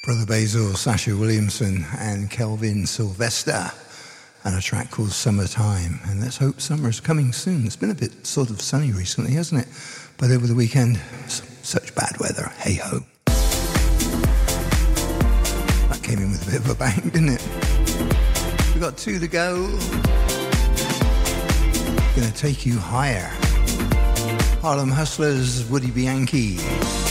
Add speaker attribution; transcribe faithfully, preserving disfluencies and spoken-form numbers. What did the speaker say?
Speaker 1: Brother Basil, Sasha Williamson and Kelvin Sylvester, and a track called Summertime. And let's hope summer's coming soon. It's been a bit sort of sunny recently, hasn't it? But over the weekend, such bad weather. Hey ho. That came in with a bit of a bang, didn't it? We've got two to go. Gonna take you higher. Harlem Hustlers, Woody Bianchi.